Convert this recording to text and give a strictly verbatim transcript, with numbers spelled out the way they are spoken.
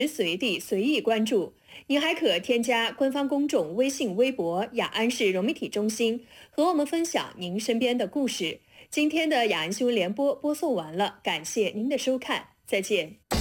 随地随意关注。您还可添加官方公众微信、微博“雅安市融媒体中心”，和我们分享您身边的故事。今天的雅安新闻联播播送完了，感谢您的收看，再见。